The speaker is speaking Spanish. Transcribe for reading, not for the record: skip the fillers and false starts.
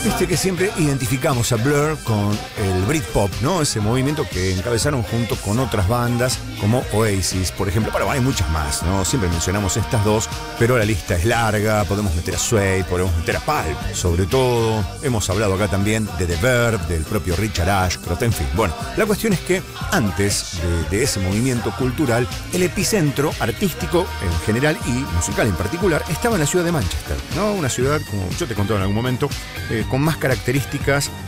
Viste que siempre identificamos a Blur con el Britpop, ¿no? Ese movimiento que encabezaron junto con otras bandas como Oasis, por ejemplo. Bueno, hay muchas más, ¿no? Siempre mencionamos estas dos, pero la lista es larga. Podemos meter a Suede, podemos meter a Pulp, sobre todo. Hemos hablado acá también de The Verb, del propio Richard Ashcroft, en fin. Bueno, la cuestión es que antes de ese movimiento cultural, el epicentro artístico en general y musical en particular estaba en la ciudad de Manchester, ¿no? Una ciudad, como yo te contaba en algún momento, con más características